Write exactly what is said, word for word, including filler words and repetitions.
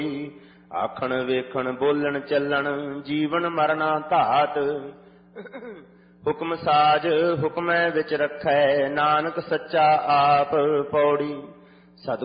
ਆਖਣ ਵੇਖਣ ਬੋਲਣ ਚੱਲਣ ਜੀਵਨ ਮਰਨਾ ਧਾਤ। ਹੁਕਮ ਸਾਜ ਹੁਕਮੈ ਵਿੱਚ ਰੱਖੈ ਨਾਨਕ ਸੱਚਾ ਆਪ। ਪੌੜੀ।